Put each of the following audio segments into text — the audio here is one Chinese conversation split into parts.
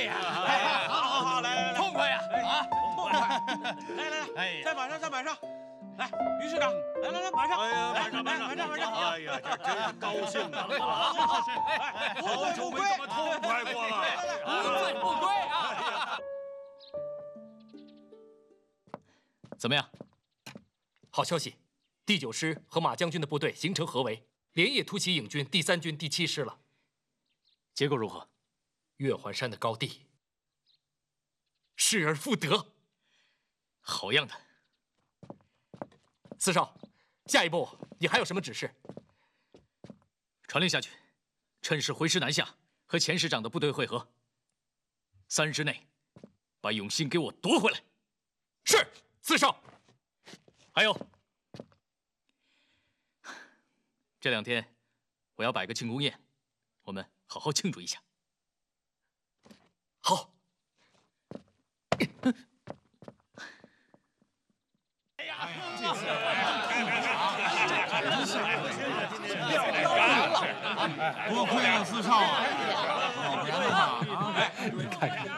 呀！ 好，来， 痛快呀！ 痛快！来，再马上！来，于市长，来，马上！ 哎呀， 马上！ 哎呀，这真是高兴啊！ 好久没这么痛快过了， 无醉不归啊！ 怎么样？好消息，第9师和马将军的部队形成合围，连夜突袭影军第3军第7师了。结果如何？月环山的高地失而复得，好样的！四少，下一步你还有什么指示？传令下去，趁势回师南下，和钱师长的部队会合。3日之内，把永兴给我夺回来。是，四少。还有，这2天我要摆个庆功宴，我们好好庆祝一下。好。 多亏了四少啊，老别的嘛，你看看，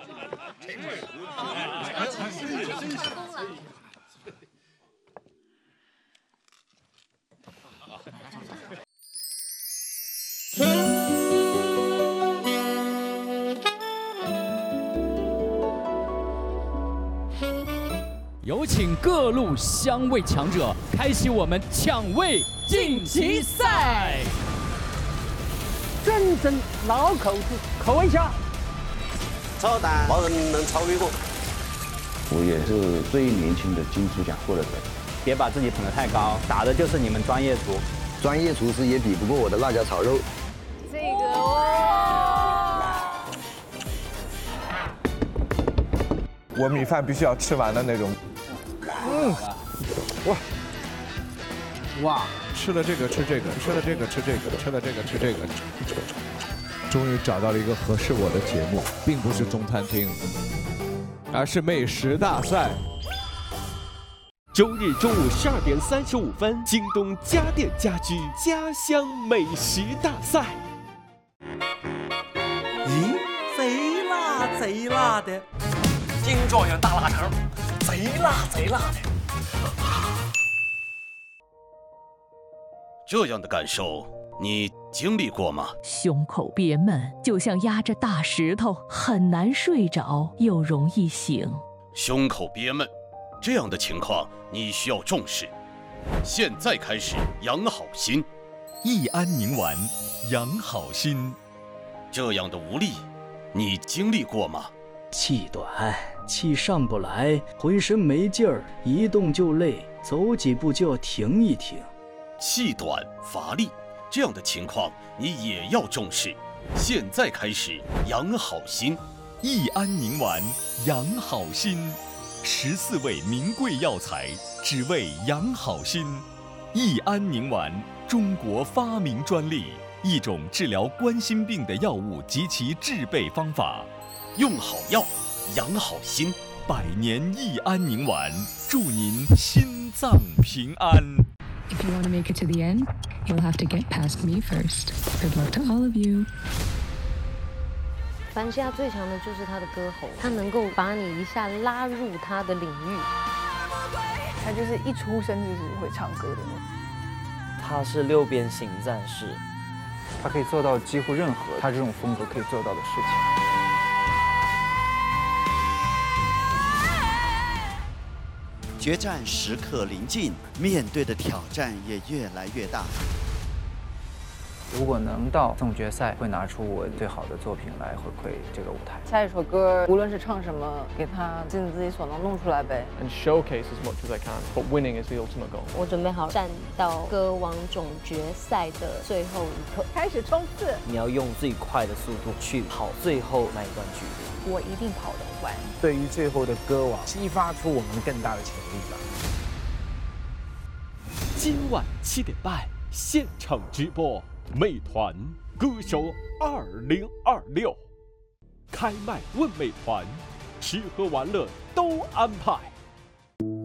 有请各路香味强者开启我们抢味晋级赛。 真正老口子，口味香， 操蛋，没人能超越我。 我也是最年轻的金猪奖获得者。 别把自己捧得太高，打的就是你们专业厨， 专业厨师也比不过我的辣椒炒肉。 这个哦， 我米饭必须要吃完的那种。 哇， 吃了这个吃这个，吃了这个吃这个，吃了这个吃这个，终于找到了一个合适我的节目，并不是中餐厅，而是美食大赛。 周日中午12点35分，京东家电家居家乡美食大赛。 咦，贼辣的！ 金状元大腊肠，贼辣的。 这样的感受，你经历过吗？ 胸口憋闷，就像压着大石头，很难睡着，又容易醒。 胸口憋闷，这样的情况你需要重视。现在开始养好心， 益安宁丸养好心。 这样的无力，你经历过吗？ 气短，气上不来，浑身没劲儿，一动就累，走几步就要停一停。 气短乏力，这样的情况你也要重视。现在开始养好心， 益安宁丸养好心，14味名贵药材，只为养好心。益安宁丸，中国发明专利，一种治疗冠心病的药物及其制备方法。 用好药，养好心 ，100年益安宁丸，祝您心脏平安。 If you want to make it to the end, you'll have to get past me first. Good luck to all of you. 凡西亚最强的就是他的歌喉，他能够把你一下拉入他的领域。 他就是一出生就是会唱歌的那种。 他是6边形战士， 他可以做到几乎任何他这种风格可以做到的事情。 决战时刻临近，面对的挑战也越来越大。 如果能到总决赛，会拿出我最好的作品来回馈这个舞台。 下一首歌，无论是唱什么，给它尽自己所能弄出来呗。 And showcase as much as I can, but winning is the ultimate goal. 我准备好站到歌王总决赛的最后一刻， 开始冲刺。 你要用最快的速度去跑最后那一段距离。 我一定跑得完。 对于最后的歌王，激发出我们更大的潜力吧。 今晚7点半现场直播。美团歌手2026开麦问美团，吃喝玩乐都安排。